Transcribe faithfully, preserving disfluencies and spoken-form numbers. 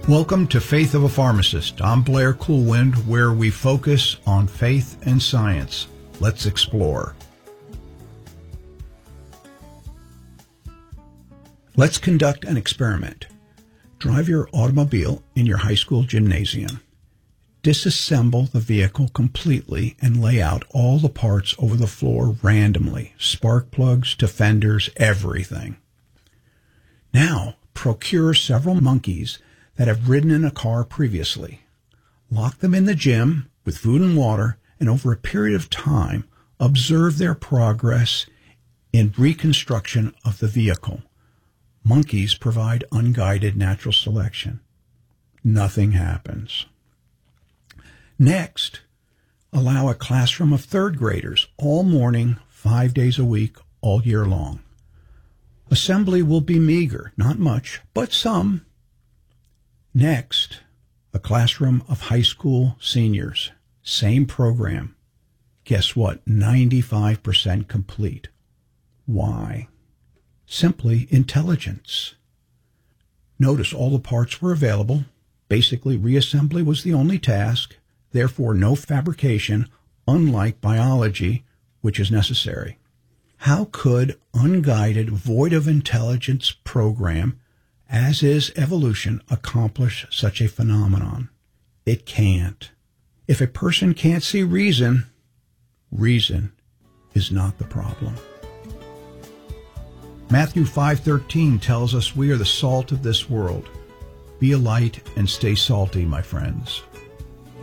Welcome to Faith of a Pharmacist. I'm Blair Coolwind, where we focus on faith and science. Let's explore. Let's conduct an experiment. Drive your automobile in your high school gymnasium. Disassemble the vehicle completely and lay out all the parts over the floor randomly. Spark plugs to fenders, everything. Now, procure several monkeys that have ridden in a car previously. Lock them in the gym with food and water, and over a period of time, observe their progress in reconstruction of the vehicle. Monkeys provide unguided natural selection. Nothing happens. Next, allow a classroom of third graders all morning, five days a week, all year long. Assembly will be meager, not much, but some. Next, a classroom of high school seniors. Same program. Guess what? ninety-five percent complete. Why? Simply intelligence. Notice all the parts were available. Basically, reassembly was the only task. Therefore, no fabrication, unlike biology, which is necessary. How could unguided, void of intelligence program, as is evolution, accomplish such a phenomenon? It can't. If a person can't see reason, reason is not the problem. Matthew five thirteen tells us we are the salt of this world. Be a light and stay salty, my friends.